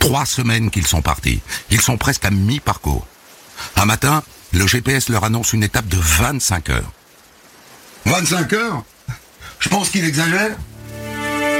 3 semaines qu'ils sont partis. Ils sont presque à mi-parcours. Un matin, le GPS leur annonce une étape de 25 heures. 25 heures ? Je pense qu'il exagère.